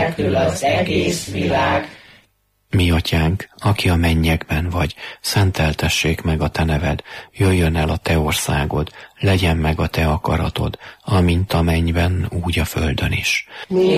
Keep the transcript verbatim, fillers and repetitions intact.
nélkül az egész világ. Mi atyánk, aki a mennyekben vagy, szenteltessék meg a te neved, jöjjön el a te országod, legyen meg a te akaratod, amint a mennyben, úgy a földön is. Miénk